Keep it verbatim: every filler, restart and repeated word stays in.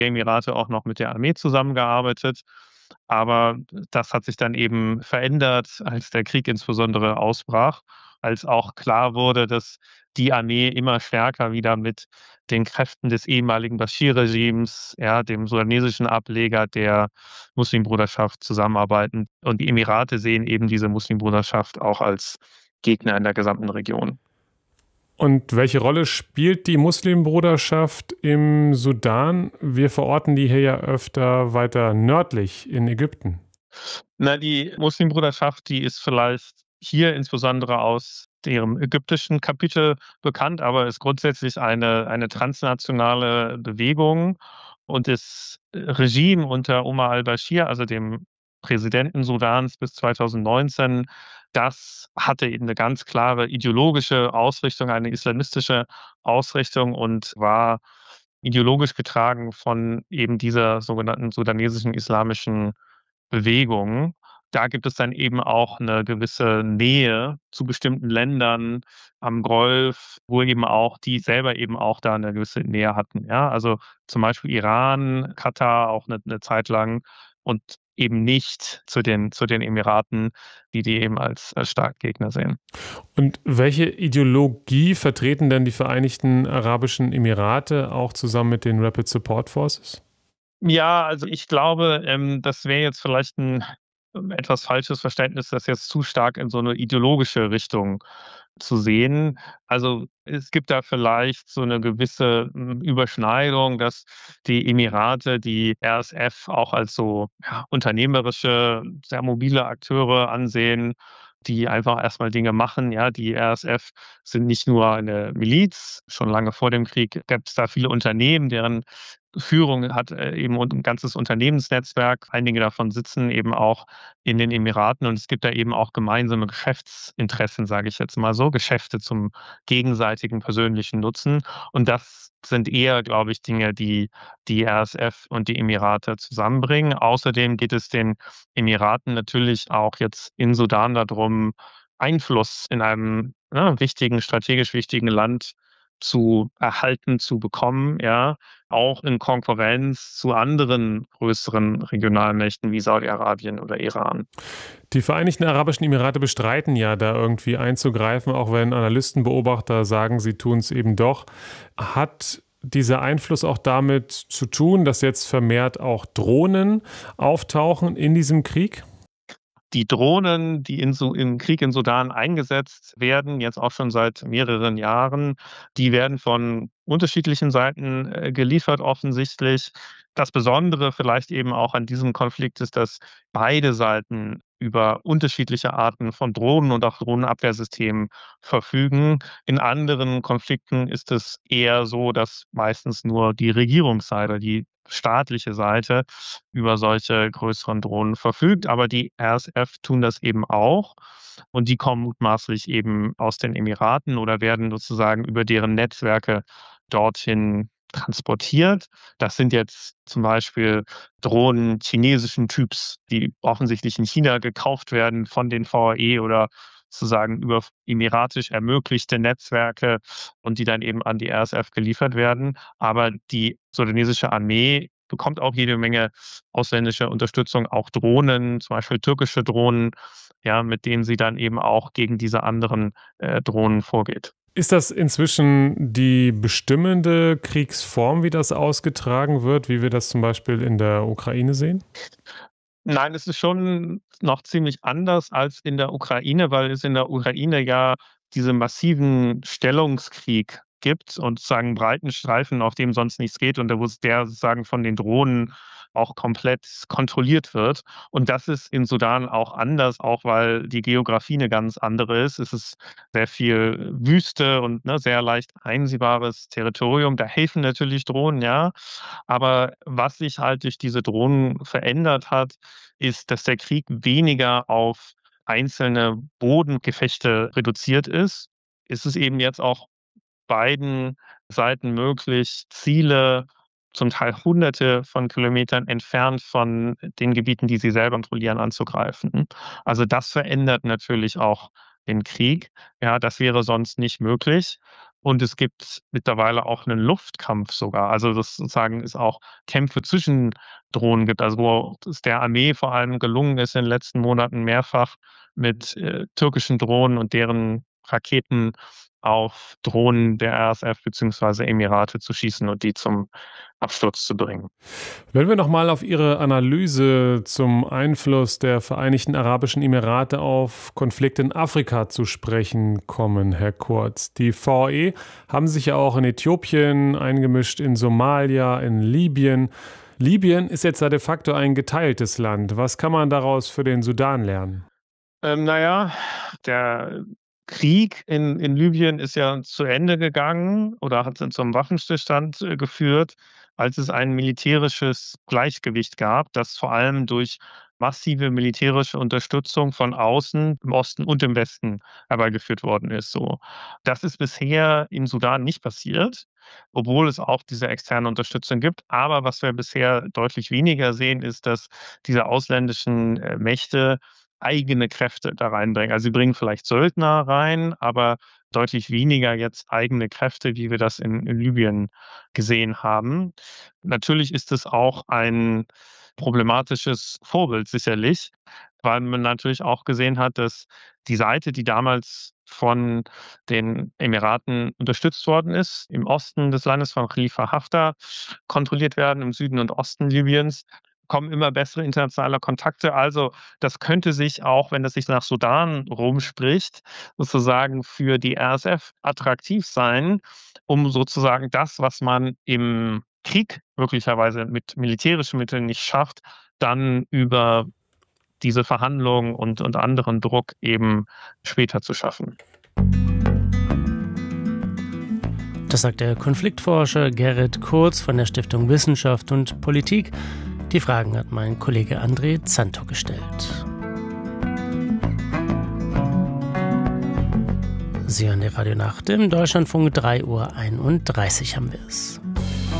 Emirate auch noch mit der Armee zusammengearbeitet. Aber das hat sich dann eben verändert, als der Krieg insbesondere ausbrach, als auch klar wurde, dass die Armee immer stärker wieder mit den Kräften des ehemaligen Baschir-Regimes, ja, dem sudanesischen Ableger der Muslimbruderschaft zusammenarbeiten. Und die Emirate sehen eben diese Muslimbruderschaft auch als Gegner in der gesamten Region. Und welche Rolle spielt die Muslimbruderschaft im Sudan? Wir verorten die hier ja öfter weiter nördlich in Ägypten. Na, die Muslimbruderschaft, die ist vielleicht hier insbesondere aus deren ägyptischen Kapitel bekannt, aber ist grundsätzlich eine, eine transnationale Bewegung. Und das Regime unter Omar al-Bashir, also dem Präsidenten Sudans bis zweitausendneunzehn, das hatte eben eine ganz klare ideologische Ausrichtung, eine islamistische Ausrichtung und war ideologisch getragen von eben dieser sogenannten sudanesischen islamischen Bewegung. Da gibt es dann eben auch eine gewisse Nähe zu bestimmten Ländern am Golf, wo eben auch die selber eben auch da eine gewisse Nähe hatten, ja? Also, zum Beispiel Iran, Katar auch eine 'ne Zeit lang und eben nicht zu den zu den Emiraten, die die eben als als Starkgegner sehen. Und welche Ideologie vertreten denn die Vereinigten Arabischen Emirate auch zusammen mit den Rapid Support Forces? Ja, also ich glaube, ähm, das wäre jetzt vielleicht ein ähm, etwas falsches Verständnis, das jetzt zu stark in so eine ideologische Richtung zu sehen. Also, es gibt da vielleicht so eine gewisse, hm, Überschneidung, dass die Emirate die R S F auch als so, ja, unternehmerische, sehr mobile Akteure ansehen, die einfach erst mal Dinge machen, ja. Die R S F sind nicht nur eine Miliz. Schon lange vor dem Krieg gab es da viele Unternehmen, deren Führung hat, äh, eben und 'n ganzes Unternehmensnetzwerk. Einige davon sitzen eben auch in den Emiraten und es gibt da eben auch gemeinsame Geschäftsinteressen, sage ich jetzt mal so, Geschäfte zum gegenseitigen persönlichen Nutzen. Und das sind eher, glaube ich, Dinge, die die R S F und die Emirate zusammenbringen. Außerdem geht es den Emiraten natürlich auch jetzt in Sudan darum, Einfluss in einem, ne, wichtigen strategisch wichtigen Land zu erhalten, zu bekommen, ja, auch in Konkurrenz zu anderen größeren Regionalmächten wie Saudi-Arabien oder Iran. Die Vereinigten Arabischen Emirate bestreiten ja, da irgendwie einzugreifen, auch wenn Analysten, Beobachter sagen, sie tun es eben doch. Hat dieser Einfluss auch damit zu tun, dass jetzt vermehrt auch Drohnen auftauchen in diesem Krieg? Die Drohnen, die in Su im Krieg in Sudan eingesetzt werden, jetzt auch schon seit mehreren Jahren, die werden von unterschiedlichen Seiten, äh, geliefert offensichtlich. Das Besondere vielleicht eben auch an diesem Konflikt ist, dass beide Seiten über unterschiedliche Arten von Drohnen und auch Drohnenabwehrsystemen verfügen. In anderen Konflikten ist es eher so, dass meistens nur die Regierungsseite, die staatliche Seite über solche größeren Drohnen verfügt. Aber die R S F tun das eben auch und die kommen mutmaßlich eben aus den Emiraten oder werden sozusagen über deren Netzwerke dorthin transportiert. Das sind jetzt zum Beispiel Drohnen chinesischen Typs, die offensichtlich in China gekauft werden von den V A E oder sozusagen über emiratisch ermöglichte Netzwerke und die dann eben an die R S F geliefert werden. Aber die sudanesische Armee bekommt auch jede Menge ausländische Unterstützung, auch Drohnen, zum Beispiel türkische Drohnen, ja, mit denen sie dann eben auch gegen diese anderen äh, Drohnen vorgeht. Ist das inzwischen die bestimmende Kriegsform, wie das ausgetragen wird, wie wir das zum Beispiel in der Ukraine sehen? Nein, es ist schon noch ziemlich anders als in der Ukraine, weil es in der Ukraine ja diesen massiven Stellungskrieg gibt und sozusagen 'n breiten Streifen, auf dem sonst nichts geht und der wo s der sozusagen von den Drohnen auch komplett kontrolliert wird. Und das ist in Sudan auch anders, auch weil die Geografie 'ne ganz andere ist. Es ist sehr viel Wüste und, ne, sehr leicht einsehbares Territorium. Da helfen natürlich Drohnen, ja. Aber was sich halt durch diese Drohnen verändert hat, ist, dass der Krieg weniger auf einzelne Bodengefechte reduziert ist. Es ist eben jetzt auch beiden Seiten möglich, Ziele zum Teil Hunderte von Kilometern entfernt von den Gebieten, die sie selber kontrollieren, anzugreifen. Also, das verändert natürlich auch den Krieg. Ja, das wäre sonst nicht möglich. Und es gibt mittlerweile auch einen Luftkampf sogar. Also, dass sozusagen es auch Kämpfe zwischen Drohnen gibt, also wo es der Armee vor allem gelungen ist, in den letzten Monaten mehrfach mit, äh, türkischen Drohnen und deren Raketen auf Drohnen der R S F beziehungsweise Emirate zu schießen und die zum Absturz zu bringen. Wenn wir nochmal auf Ihre Analyse zum Einfluss der Vereinigten Arabischen Emirate auf Konflikte in Afrika zu sprechen kommen, Herr Kurz. Die V A E haben sich ja auch in Äthiopien eingemischt, in Somalia, in Libyen. Libyen ist jetzt ja de facto ein geteiltes Land. Was kann man daraus für den Sudan lernen? Ähm, na ja, der Krieg in in Libyen ist ja zu Ende gegangen oder hat dann zum Waffenstillstand, äh, geführt, als es ein militärisches Gleichgewicht gab, das vor allem durch massive militärische Unterstützung von außen im Osten und im Westen herbeigeführt worden ist, so. Das ist bisher im Sudan nicht passiert, obwohl es auch diese externe Unterstützung gibt. Aber was wir bisher deutlich weniger sehen, ist, dass diese ausländischen, äh, Mächte eigene Kräfte da reinbringen. Also, sie bringen vielleicht Söldner rein, aber deutlich weniger jetzt eigene Kräfte, wie wir das in in Libyen gesehen haben. Natürlich ist es auch ein problematisches Vorbild sicherlich, weil man natürlich auch gesehen hat, dass die Seite, die damals von den Emiraten unterstützt worden ist, im Osten des Landes von Khalifa Haftar kontrolliert werden, im Süden und Osten Libyens kommen immer bessere internationale Kontakte. Also, das könnte sich auch, wenn das sich nach Sudan rumspricht, sozusagen für die R S F attraktiv sein, um sozusagen das, was man im Krieg möglicherweise mit militärischen Mitteln nicht schafft, dann über diese Verhandlungen und und anderen Druck eben später zu schaffen. Das sagt der Konfliktforscher Gerrit Kurz von der Stiftung Wissenschaft und Politik. Die Fragen hat mein Kollege André Zanto gestellt. Sie hören die Radio Nacht im Deutschlandfunk, drei Uhr einunddreißig haben wir es.